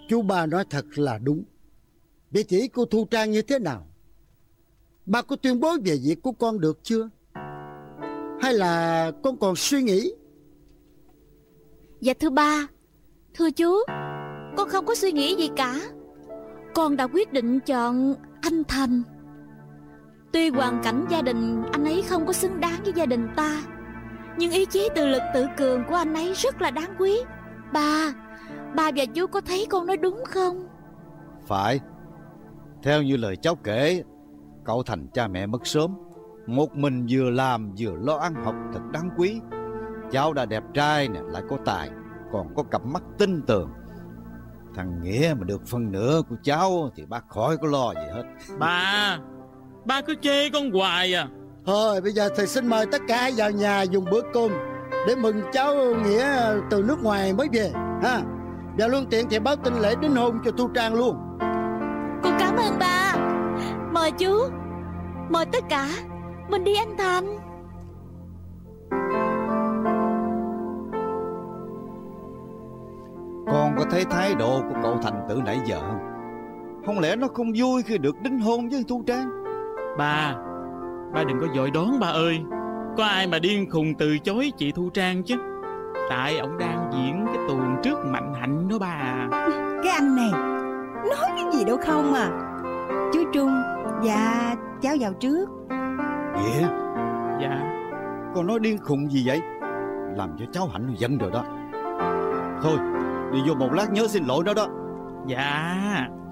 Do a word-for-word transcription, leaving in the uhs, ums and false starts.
Chú ba nói thật là đúng. Vậy thì cô Thu Trang như thế nào? Ba có tuyên bố về việc của con được chưa? Hay là con còn suy nghĩ? Dạ thưa ba, thưa chú, con không có suy nghĩ gì cả. Con đã quyết định chọn anh Thành. Tuy hoàn cảnh gia đình anh ấy không có xứng đáng với gia đình ta, nhưng ý chí tự lực tự cường của anh ấy rất là đáng quý. Ba, ba và chú có thấy con nói đúng không? Phải. Theo như lời cháu kể, cậu Thành cha mẹ mất sớm, một mình vừa làm vừa lo ăn học thật đáng quý. Cháu đã đẹp trai nè, lại có tài, còn có cặp mắt tinh tường. Thằng Nghĩa mà được phần nửa của cháu thì bác khỏi có lo gì hết. Ba, ba cứ chê con hoài à. Thôi bây giờ thầy xin mời tất cả vào nhà dùng bữa cơm để mừng cháu Nghĩa từ nước ngoài mới về ha. Và luôn tiện thì báo tin lễ đính hôn cho Thu Trang luôn. Con cảm ơn ba. Mời chú, mời tất cả, mình đi anh Thành. Con có thấy thái độ của cậu Thành từ nãy giờ không? Không lẽ nó không vui khi được đính hôn với Thu Trang? Ba, ba đừng có vội đoán ba ơi. Có ai mà điên khùng từ chối chị Thu Trang chứ. Tại ổng đang diễn cái tuồng trước Mạnh Hạnh đó ba à. Cái anh này nói cái gì đâu không à. Chú Trung, dạ cháu vào trước. Nghĩa, Dạ. con nói điên khùng gì vậy? Làm cho cháu Hạnh giận rồi đó. Thôi, đi vô một lát nhớ xin lỗi nó đó. Dạ.